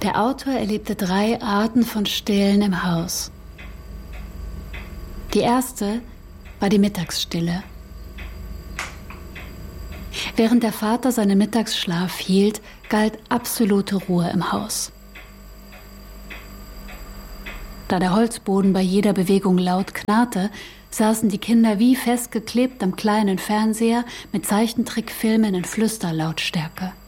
Der Autor erlebte 3 Arten von Stillen im Haus. Die erste war die Mittagsstille. Während der Vater seinen Mittagsschlaf hielt, galt absolute Ruhe im Haus. Da der Holzboden bei jeder Bewegung laut knarrte, saßen die Kinder wie festgeklebt am kleinen Fernseher mit Zeichentrickfilmen in Flüsterlautstärke.